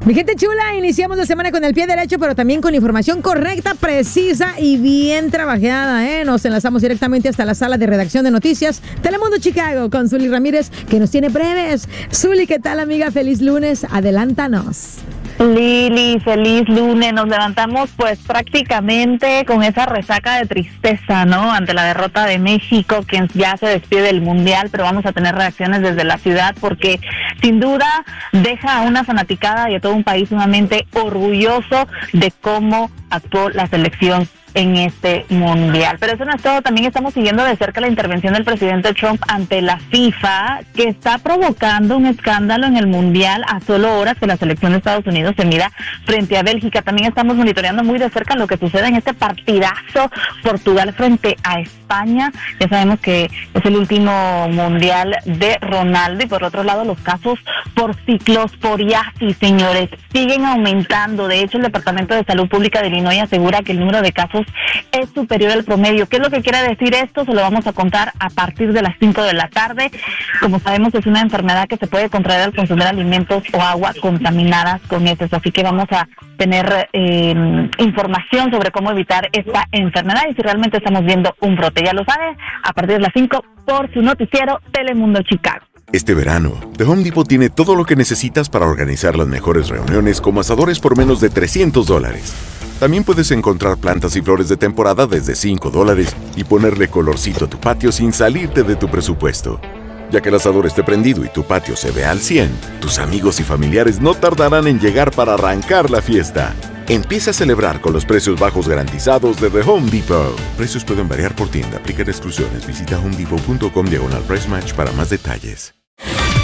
Mi gente chula, iniciamos la semana con el pie derecho, pero también con información correcta, precisa y bien trabajada, ¿eh? Nos enlazamos directamente hasta la sala de redacción de noticias Telemundo Chicago con Zuli Ramírez, que nos tiene breves. Zuli, ¿qué tal, amiga? Feliz lunes, adelántanos. Lili, feliz lunes. Nos levantamos pues prácticamente con esa resaca de tristeza, ¿no? Ante la derrota de México, quien ya se despide del Mundial, pero vamos a tener reacciones desde la ciudad porque sin duda deja a una fanaticada y a todo un país sumamente orgulloso de cómo actuó la selección en este mundial. Pero eso no es todo, también estamos siguiendo de cerca la intervención del presidente Trump ante la FIFA, que está provocando un escándalo en el mundial a solo horas que la selección de Estados Unidos se mida frente a Bélgica. También estamos monitoreando muy de cerca lo que sucede en este partidazo Portugal frente a España. Ya sabemos que es el último mundial de Ronaldo, y por otro lado los casos por ciclosporiasis, señores, siguen aumentando. De hecho, el Departamento de Salud Pública de Illinois asegura que el número de casos es superior al promedio. ¿Qué es lo que quiere decir esto? Se lo vamos a contar a partir de las 5 de la tarde. Como sabemos, es una enfermedad que se puede contraer al consumir alimentos o agua contaminadas con heces, así que vamos a tener información sobre cómo evitar esta enfermedad y si realmente estamos viendo un brote. Ya lo sabe, a partir de las 5 por su noticiero Telemundo Chicago. Este verano, The Home Depot tiene todo lo que necesitas para organizar las mejores reuniones como asadores por menos de $300. También puedes encontrar plantas y flores de temporada desde $5 y ponerle colorcito a tu patio sin salirte de tu presupuesto. Ya que el asador esté prendido y tu patio se ve al 100, tus amigos y familiares no tardarán en llegar para arrancar la fiesta. Empieza a celebrar con los precios bajos garantizados de The Home Depot. Precios pueden variar por tienda, aplican exclusiones. Visita homedepot.com/price match para más detalles.